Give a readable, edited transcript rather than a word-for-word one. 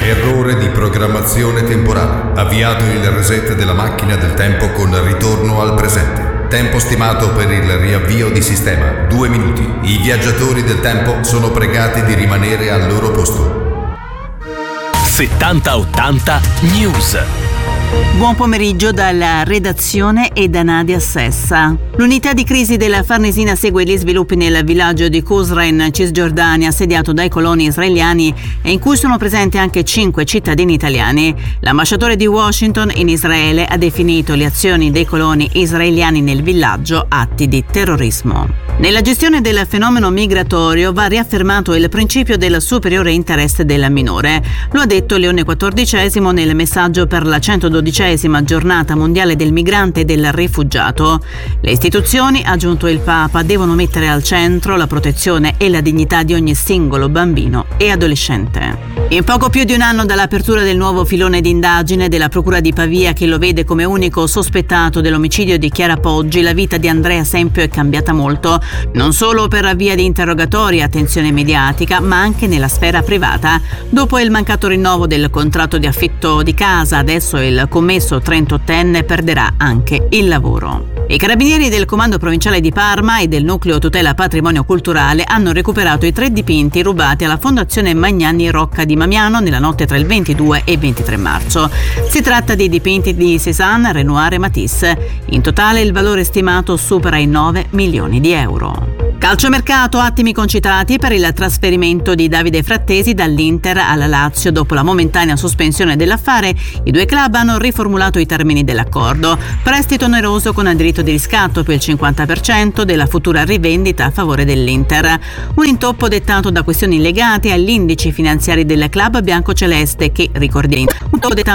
Errore di programmazione temporale. Avviato il reset della macchina del tempo con ritorno al presente. Tempo stimato per il riavvio di sistema: 2 minuti. I viaggiatori del tempo sono pregati di rimanere al loro posto. 70-80 News. Buon pomeriggio dalla redazione e da Nadia Sessa. L'unità di crisi della Farnesina segue gli sviluppi nel villaggio di Qusra in Cisgiordania, assediato dai coloni israeliani e in cui sono presenti anche 5 cittadini italiani. L'ambasciatore di Washington in Israele ha definito le azioni dei coloni israeliani nel villaggio atti di terrorismo. Nella gestione del fenomeno migratorio va riaffermato il principio del superiore interesse del minore. Lo ha detto Leone XIV nel messaggio per la 112esima giornata mondiale del migrante e del rifugiato. Le istituzioni, ha aggiunto il Papa, devono mettere al centro la protezione e la dignità di ogni singolo bambino e adolescente. In poco più di un anno dall'apertura del nuovo filone d'indagine della Procura di Pavia, che lo vede come unico sospettato dell'omicidio di Chiara Poggi, la vita di Andrea Sempio è cambiata molto, non solo per via di interrogatori e attenzione mediatica, ma anche nella sfera privata. Dopo il mancato rinnovo del contratto di affitto di casa, adesso il commesso 38enne perderà anche il lavoro. I carabinieri del Comando Provinciale di Parma e del Nucleo Tutela Patrimonio Culturale hanno recuperato i 3 dipinti rubati alla Fondazione Magnani Rocca di Mamiano nella notte tra il 22 e 23 marzo. Si tratta di dipinti di Cézanne, Renoir e Matisse. In totale il valore stimato supera i 9 milioni di euro. Calciomercato, attimi concitati per il trasferimento di Davide Frattesi dall'Inter alla Lazio. Dopo la momentanea sospensione dell'affare, i 2 club hanno riformulato i termini dell'accordo. Prestito oneroso con diritto di riscatto per il 50% della futura rivendita a favore dell'Inter. Un intoppo dettato da questioni legate agli indici finanziari del club biancoceleste che, ricordiamo, un intoppo dettato